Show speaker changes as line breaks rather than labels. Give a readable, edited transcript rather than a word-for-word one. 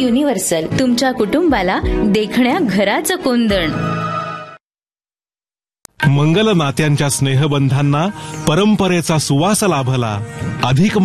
Universal, तुमच्या कुटुंबाला देखण्या घराचं कोंदण.
मंगल नात्यांच्या स्नेहबंधांना परंपरेचा सुवास लाभला. अधिक